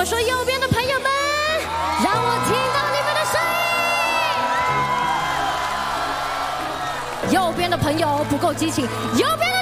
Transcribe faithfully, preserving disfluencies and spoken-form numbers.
我说右边的朋友们，让我听到你们的声音。右边的朋友不够激情，右边。